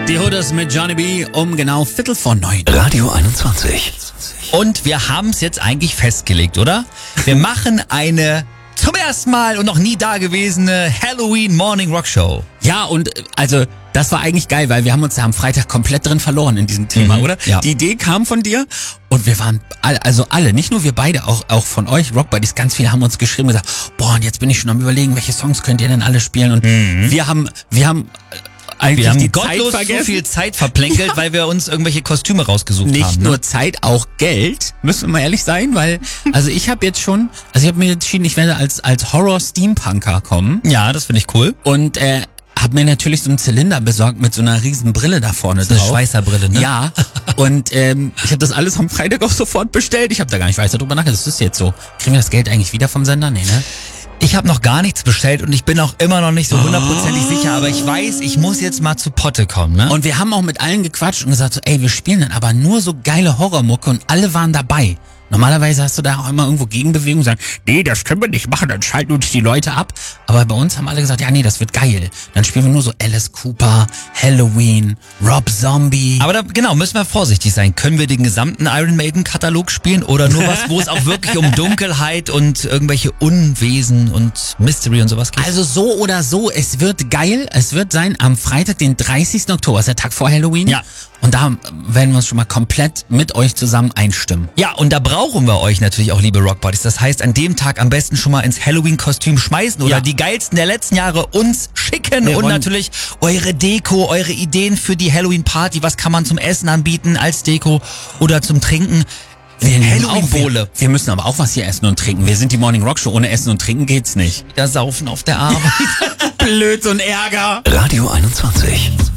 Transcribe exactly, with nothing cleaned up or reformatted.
Die Hooders mit Johnny B. um genau Viertel vor neun. Radio einundzwanzig. Und wir haben es jetzt eigentlich festgelegt, oder? Wir machen eine zum ersten Mal und noch nie dagewesene Halloween Morning Rock Show. Ja, und äh, also das war eigentlich geil, weil wir haben uns ja am Freitag komplett drin verloren in diesem Thema, Mhm, oder? ja. Die Idee kam von dir und wir waren alle, also alle, nicht nur wir beide, auch auch von euch, Rock Buddies, ganz viele haben uns geschrieben und gesagt, boah, und jetzt bin ich schon am überlegen, welche Songs könnt ihr denn alle spielen? Und wir haben, wir haben äh, eigentlich Wir haben die gottlos Zeit vergessen. so viel Zeit verplänkelt, weil wir uns irgendwelche Kostüme rausgesucht Nicht haben. Ne? nur Zeit, auch Geld, müssen wir mal ehrlich sein, weil, also ich habe jetzt schon, also ich habe mir entschieden, ich werde als als Horror-Steampunker kommen Ja, das finde ich cool. und äh, habe mir natürlich so einen Zylinder besorgt mit so einer riesen Brille da vorne Das ist drauf. eine Schweißerbrille, ne? Ja, und ähm, ich habe das alles am Freitag auch sofort bestellt. Ich habe da gar nicht weiter drüber nachgedacht. Das ist jetzt so. Kriegen wir das Geld eigentlich wieder vom Sender? Nee, ne? Ich habe noch gar nichts bestellt und ich bin auch immer noch nicht so hundertprozentig sicher, aber ich weiß, ich muss jetzt mal zu Potte kommen, ne? Und wir haben auch mit allen gequatscht und gesagt so, ey, wir spielen dann aber nur so geile Horrormucke und alle waren dabei. Normalerweise hast du da auch immer irgendwo Gegenbewegung und sagen, nee, das können wir nicht machen, dann schalten uns die Leute ab. Aber bei uns haben alle gesagt, ja, nee, das wird geil. Dann spielen wir nur so Alice Cooper, Halloween, Rob Zombie. Aber da, genau, müssen wir vorsichtig sein. Können wir den gesamten Iron Maiden Katalog spielen oder nur was, wo es auch wirklich um Dunkelheit und irgendwelche Unwesen und Mystery und sowas geht? Also so oder so, es wird geil. Es wird sein am Freitag, den dreißigsten Oktober, ist der Tag vor Halloween. Ja. Und da werden wir uns schon mal komplett mit euch zusammen einstimmen. Ja, und da brauchen wir euch natürlich auch, liebe Rockbodies. Das heißt, an dem Tag am besten schon mal ins Halloween-Kostüm schmeißen oder Ja. die geilsten der letzten Jahre uns schicken Wir und wollen- natürlich eure Deko, eure Ideen für die Halloween-Party. Was kann man zum Essen anbieten als Deko oder zum Trinken? Wir, nehmen auch- Halloween-Bowle. wir, wir müssen aber auch was hier essen und trinken. Wir sind die Morning Rock Show. Ohne Essen und Trinken geht's nicht. Wieder saufen auf der Arbeit. Blöd und Ärger. Radio einundzwanzig.